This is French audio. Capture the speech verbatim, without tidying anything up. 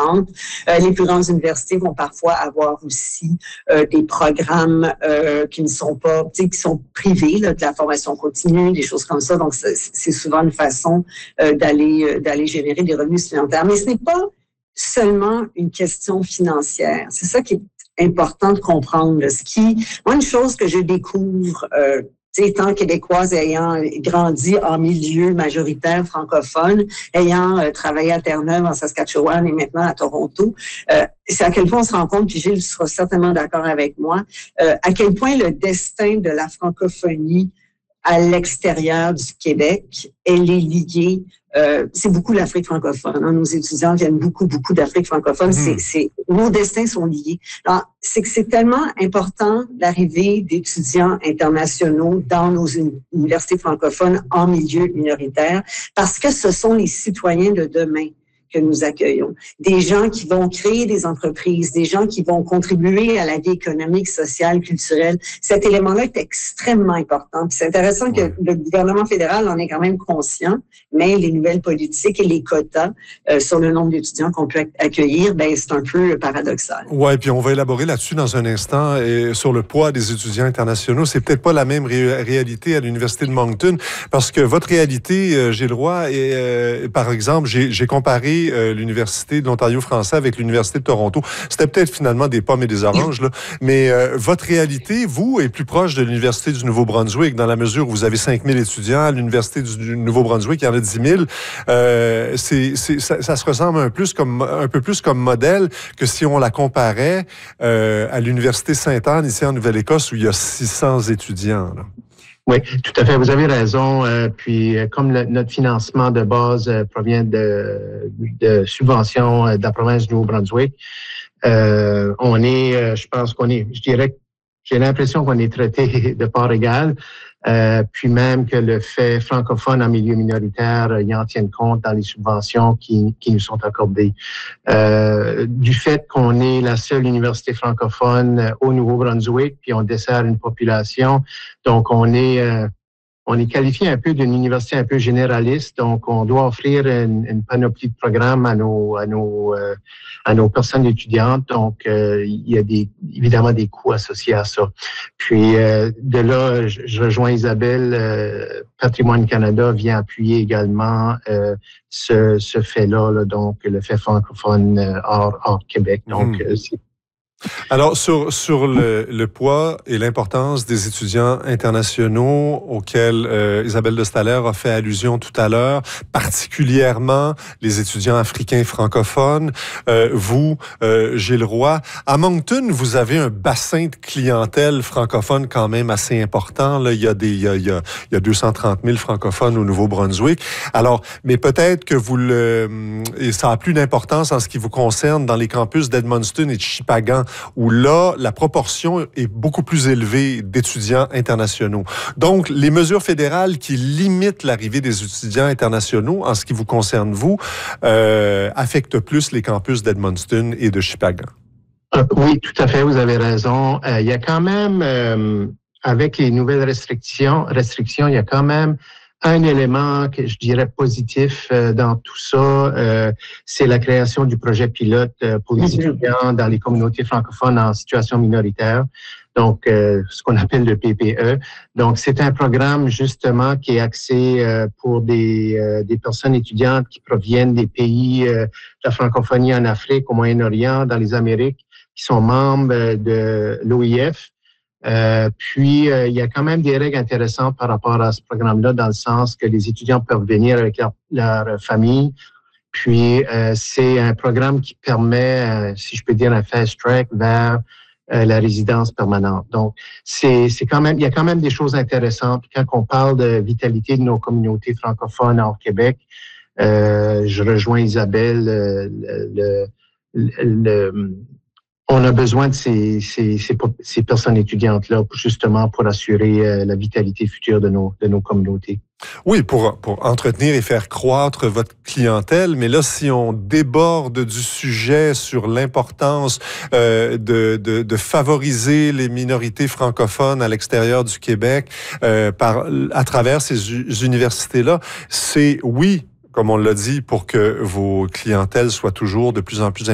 différentes. Euh, les plus grandes universités vont parfois avoir aussi euh, des programmes euh, qui ne sont pas, tu sais, qui sont privés, là, de la formation continue, des choses comme ça. Donc, c'est, c'est souvent une façon euh, d'aller euh, d'aller générer des revenus supplémentaires. Mais ce n'est pas seulement une question financière. C'est ça qui est important de comprendre. Ce qui, moi, une chose que je découvre, euh, étant québécoise, ayant grandi en milieu majoritaire francophone, ayant euh, travaillé à Terre-Neuve, en Saskatchewan et maintenant à Toronto, euh, c'est à quel point on se rend compte, puis Gilles sera certainement d'accord avec moi, euh, à quel point le destin de la francophonie à l'extérieur du Québec, elle est liée. Euh, c'est beaucoup l'Afrique francophone. Hein. Nos étudiants viennent beaucoup, beaucoup d'Afrique francophone. Mmh. C'est, c'est, nos destins sont liés. Alors, c'est que c'est tellement important l'arrivée d'étudiants internationaux dans nos universités francophones en milieu minoritaire, parce que ce sont les citoyens de demain que nous accueillons. Des gens qui vont créer des entreprises, des gens qui vont contribuer à la vie économique, sociale, culturelle. Cet élément-là est extrêmement important. Puis c'est intéressant que le gouvernement fédéral en est quand même conscient, mais les nouvelles politiques et les quotas euh, sur le nombre d'étudiants qu'on peut accueillir, ben c'est un peu paradoxal. Ouais, puis on va élaborer là-dessus dans un instant et sur le poids des étudiants internationaux. C'est peut-être pas la même ré- réalité à l'université de Moncton, parce que votre réalité, euh, Gilles Roy, est, euh, par exemple, j'ai, j'ai comparé Euh, l'Université de l'Ontario français avec l'Université de Toronto. C'était peut-être finalement des pommes et des oranges, là. Mais euh, votre réalité, vous, est plus proche de l'Université du Nouveau-Brunswick, dans la mesure où vous avez cinq mille étudiants. À l'Université du Nouveau-Brunswick, il y en a dix mille. Euh, c'est, c'est, ça, ça se ressemble un, plus comme, un peu plus comme modèle que si on la comparait euh, à l'Université Sainte-Anne, ici en Nouvelle-Écosse, où il y a six cents étudiants, là. Oui, tout à fait. Vous avez raison. Euh, puis, euh, comme le, notre financement de base euh, provient de, de subventions euh, de la province du Nouveau-Brunswick, euh, on est, euh, je pense qu'on est, je dirais, j'ai l'impression qu'on est traité de part égale. Euh, puis même que le fait francophone en milieu minoritaire, ils en tiennent compte dans les subventions qui, qui nous sont accordées. Euh, du fait qu'on est la seule université francophone au Nouveau-Brunswick, puis on dessert une population, donc on est euh, on est qualifié un peu d'une université un peu généraliste, donc on doit offrir une, une panoplie de programmes à nos à nos euh, à nos personnes étudiantes. Donc euh, il y a des évidemment des coûts associés à ça. Puis euh, de là, je, je rejoins Isabelle. Euh, Patrimoine Canada vient appuyer également euh, ce, ce fait-là, là, donc le fait francophone euh, hors, hors Québec. Donc mmh. euh, c'est Alors, sur, sur le, le poids et l'importance des étudiants internationaux auxquels euh, Isabelle de Staller a fait allusion tout à l'heure, particulièrement les étudiants africains francophones, euh, vous, euh, Gilles Roy, à Moncton, vous avez un bassin de clientèle francophone quand même assez important. Là, il y a des, il y a, il y a, il y a deux cent trente mille francophones au Nouveau-Brunswick. Alors, mais peut-être que vous le, et ça a plus d'importance en ce qui vous concerne dans les campus d'Edmundston et de Shippagan, où là, la proportion est beaucoup plus élevée d'étudiants internationaux. Donc, les mesures fédérales qui limitent l'arrivée des étudiants internationaux, en ce qui vous concerne, vous, euh, affectent plus les campus d'Edmundston et de Shippagan. Euh, oui, tout à fait, vous avez raison. Euh, il y a quand même, euh, avec les nouvelles restrictions, restrictions, il y a quand même un élément que je dirais positif euh, dans tout ça, euh, c'est la création du projet pilote euh, pour les étudiants dans les communautés francophones en situation minoritaire, donc euh, ce qu'on appelle le P P E. Donc, c'est un programme justement qui est axé euh, pour des, euh, des personnes étudiantes qui proviennent des pays euh, de la francophonie en Afrique, au Moyen-Orient, dans les Amériques, qui sont membres de l'O I F. Euh, puis, euh, il y a quand même des règles intéressantes par rapport à ce programme-là, dans le sens que les étudiants peuvent venir avec leur, leur famille. Puis, euh, c'est un programme qui permet, euh, si je peux dire, un fast track vers euh, la résidence permanente. Donc, c'est, c'est quand même, il y a quand même des choses intéressantes. Puis quand on parle de vitalité de nos communautés francophones hors Québec, euh, je rejoins Isabelle. Euh, le, le, le On a besoin de ces, ces, ces, ces personnes étudiantes-là, justement, pour assurer euh, la vitalité future de nos, de nos communautés. Oui, pour, pour entretenir et faire croître votre clientèle. Mais là, si on déborde du sujet sur l'importance euh, de, de, de favoriser les minorités francophones à l'extérieur du Québec euh, par, à travers ces u- universités-là, c'est oui, comme on l'a dit, pour que vos clientèles soient toujours de plus en plus